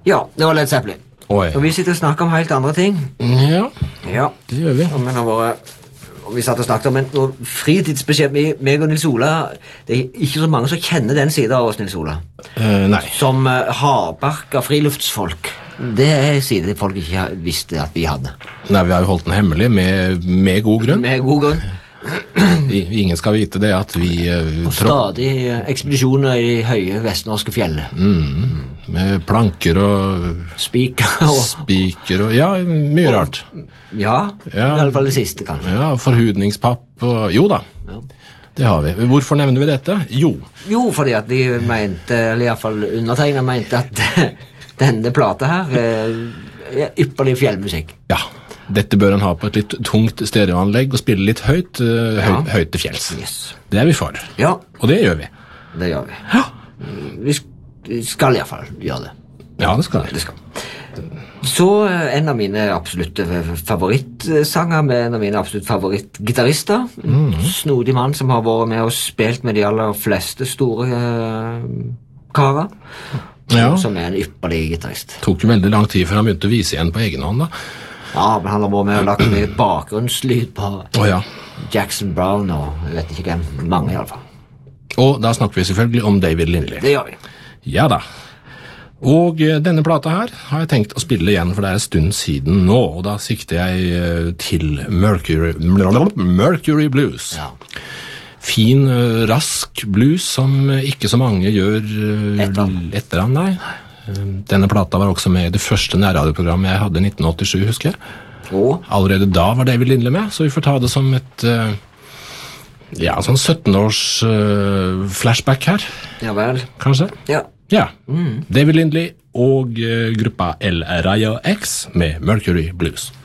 Ja, det var Led Zeppelin. Oi. Og vi sitter og snakker om helt andre ting. Ja, Ja, det gjør vi. og vi satt og snakket om noe fritidsbeskjed med meg og Nils Ola. Det er ikke så mange som kjenner den siden av oss, Nils Ola. Nei. Som hardbarka friluftsfolk. Det er en side folk ikke visste at vi hadde. Nei, vi har jo holdt den hemmelig med god grunn. Med god grunn. Ingen skal vite det at vi Stadig ekspedisjoner i høye vestnorske fjell. med planker og Spiker og... spiker og, ja, mye rart. Ja, Ja. i alle fall det siste, kanskje. Ja, forhudningspapp og, jo da, Ja. det har vi. Hvorfor nevner vi dette? Jo, Jo, fordi at vi mente, eller i hvert fall undertegnet mente at denne plata her er ypperlig fjellmusikk. ja, dette bør en ha på et litt tungt stereoanlegg og spille litt høyt, høyt til fjells. Yes. Det er vi for, Ja, og det gjør vi. det gjør vi. Vi skal i hvert fall gjøre det. Ja, det skal Det vi. skal. Så en av mine absolutte favorittsanger med en av mine absolutt favorittgitarister. Snodig mann som har vært med og spilt med de aller fleste store karer. Ja, Som er en ypperlig gitarist. tok jo veldig lang tid før han begynte å vise igjen på egen hånd da. Ja, men han har vært med og lagt mye bakgrunnslyd på Åja. Jackson Brown og jeg vet ikke hvem. Mange i alle fall. Og da snakker vi selvfølgelig om David Lindley. Det gjør vi. Ja da. Og denne plata her har jeg tenkt å spille igjen, for det er en stund siden nå, og da sikter jeg til Mercury Blues. Ja. Fin, rask blues som ikke så mange gjør etter han, nei. Denne plata var også med i det første nærradioprogrammet jeg hadde i 1987, husker jeg. Og Allerede da var David Lindley med, så vi får ta det som et ja, sånn 17-års flashback her, ja vel. kanskje. Ja. Ja, David Lindley og gruppa El Rayo X med Mercury Blues.